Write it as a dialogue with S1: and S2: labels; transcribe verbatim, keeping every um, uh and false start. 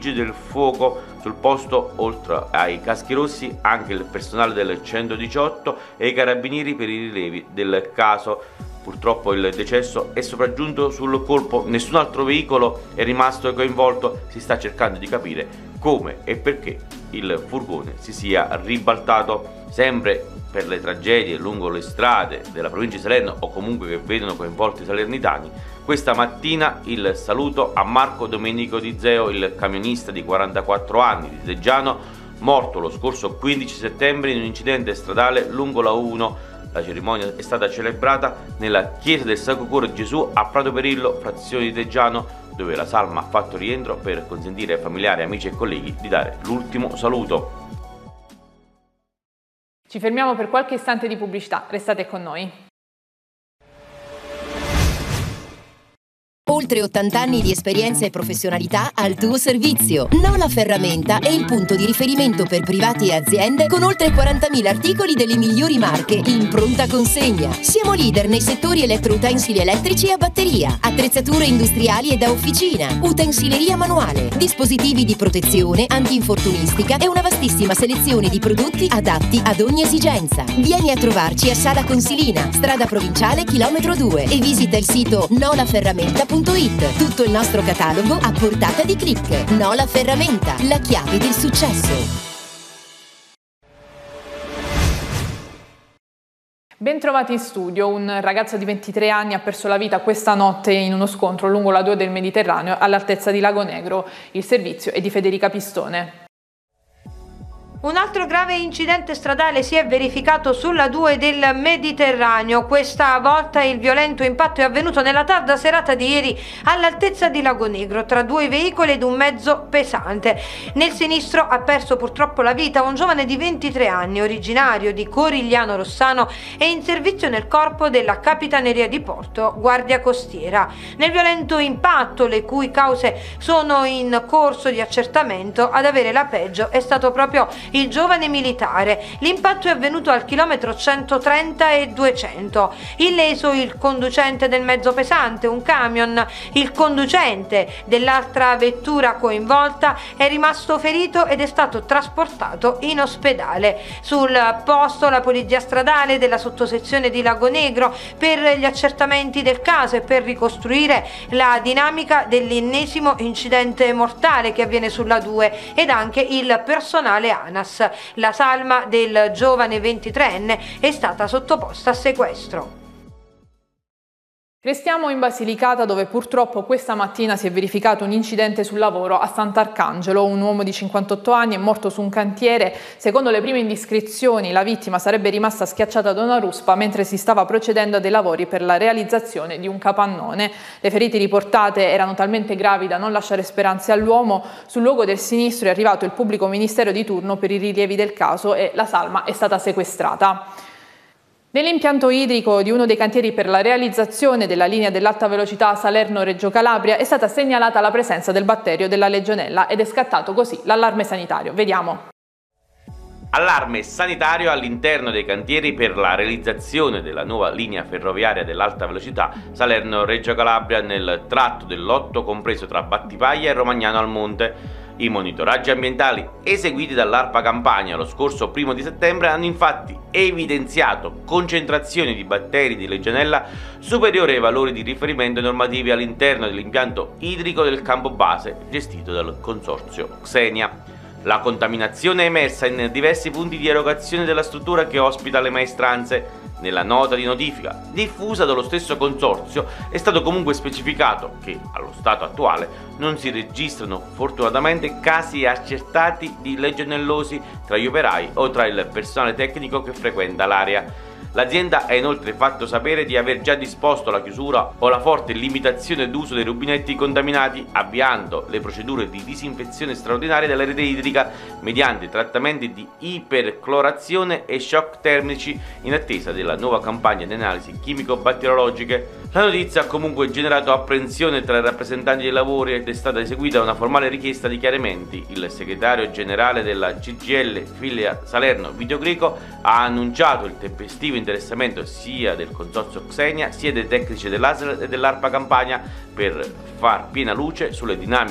S1: vigili del fuoco sul posto, oltre ai caschi rossi anche il personale del centodiciotto e i carabinieri per i rilevi del caso. Purtroppo il decesso è sopraggiunto sul colpo, nessun altro veicolo è rimasto coinvolto, si sta cercando di capire come e perché il furgone si sia ribaltato. Sempre per le tragedie lungo le strade della provincia di Salerno o comunque che vedono coinvolti i salernitani, questa mattina il saluto a Marco Domenico Di Zeo, il camionista di quarantaquattro anni di Seggiano, morto lo scorso quindici settembre in un incidente stradale lungo la U uno. La cerimonia è stata celebrata nella chiesa del Sacro Cuore di Gesù a Prato Perillo, frazione di Teggiano, dove la salma ha fatto rientro per consentire ai familiari, amici e colleghi di dare l'ultimo saluto.
S2: Ci fermiamo per qualche istante di pubblicità, restate con noi.
S3: Oltre ottanta anni di esperienza e professionalità al tuo servizio. Nola Ferramenta è il punto di riferimento per privati e aziende con oltre quarantamila articoli delle migliori marche in pronta consegna. Siamo leader nei settori elettroutensili elettrici e a batteria, attrezzature industriali e da officina, utensileria manuale, dispositivi di protezione, antinfortunistica e una vastissima selezione di prodotti adatti ad ogni esigenza. Vieni a trovarci a Sala Consilina, strada provinciale chilometro due e visita il sito nola ferramenta punto it. Tutto il nostro catalogo a portata di click. Nola Ferramenta, la chiave del successo.
S2: Bentrovati in studio. Un ragazzo di ventitré anni ha perso la vita questa notte in uno scontro lungo la due del Mediterraneo all'altezza di Lago Negro. Il servizio è di Federica Pistone.
S4: Un altro grave incidente stradale si è verificato sulla due del Mediterraneo. Questa volta il violento impatto è avvenuto nella tarda serata di ieri all'altezza di Lago Negro tra due veicoli ed un mezzo pesante. Nel sinistro ha perso purtroppo la vita un giovane di ventitré anni, originario di Corigliano Rossano e in servizio nel corpo della Capitaneria di Porto, Guardia Costiera. Nel violento impatto, le cui cause sono in corso di accertamento, ad avere la peggio è stato proprio il giovane militare. L'impatto è avvenuto al chilometro centotrenta e duecento. Illeso il conducente del mezzo pesante, un camion. Il conducente dell'altra vettura coinvolta è rimasto ferito ed è stato trasportato in ospedale. Sul posto la polizia stradale della sottosezione di Lago Negro per gli accertamenti del caso e per ricostruire la dinamica dell'ennesimo incidente mortale che avviene sulla due ed anche il personale ANAS. La salma del giovane ventitreenne è stata sottoposta a sequestro.
S2: Restiamo in Basilicata, dove purtroppo questa mattina si è verificato un incidente sul lavoro a Sant'Arcangelo. Un uomo di cinquantotto anni è morto su un cantiere. Secondo le prime indiscrezioni, la vittima sarebbe rimasta schiacciata da una ruspa mentre si stava procedendo a dei lavori per la realizzazione di un capannone. Le ferite riportate erano talmente gravi da non lasciare speranze all'uomo. Sul luogo del sinistro è arrivato il pubblico ministero di turno per i rilievi del caso e la salma è stata sequestrata. Nell'impianto idrico di uno dei cantieri per la realizzazione della linea dell'alta velocità Salerno-Reggio Calabria è stata segnalata la presenza del batterio della Legionella ed è scattato così l'allarme sanitario. Vediamo.
S1: Allarme sanitario all'interno dei cantieri per la realizzazione della nuova linea ferroviaria dell'alta velocità Salerno-Reggio Calabria nel tratto del lotto compreso tra Battipaglia e Romagnano al Monte. I monitoraggi ambientali eseguiti dall'ARPA Campania lo scorso primo di settembre hanno infatti evidenziato concentrazioni di batteri di Legionella superiori ai valori di riferimento normativi all'interno dell'impianto idrico del campo base gestito dal consorzio Xenia. La contaminazione è emersa in diversi punti di erogazione della struttura che ospita le maestranze. Nella nota di notifica diffusa dallo stesso consorzio è stato comunque specificato che, allo stato attuale, non si registrano fortunatamente casi accertati di legionellosi tra gli operai o tra il personale tecnico che frequenta l'area. L'azienda ha inoltre fatto sapere di aver già disposto la chiusura o la forte limitazione d'uso dei rubinetti contaminati, avviando le procedure di disinfezione straordinaria della rete idrica mediante trattamenti di iperclorazione e shock termici in attesa della nuova campagna di analisi chimico-batteriologiche. La notizia ha comunque generato apprensione tra i rappresentanti dei lavori ed è stata eseguita una formale richiesta di chiarimenti. Il segretario generale della C G I L Filia Salerno Vito Greco ha annunciato il tempestivo interessamento sia del consorzio Xenia sia dei tecnici dell'A S L e dell'ARPA Campania per far piena luce sulle dinamiche